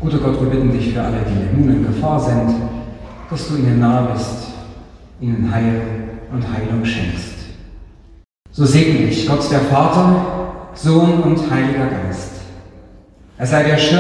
Guter Gott, wir bitten dich für alle, die nun in Gefahr sind, dass du ihnen nahe bist, ihnen Heil und Heilung schenkst. So segne ich Gott, der Vater, Sohn und Heiliger Geist. Er sei der Schirm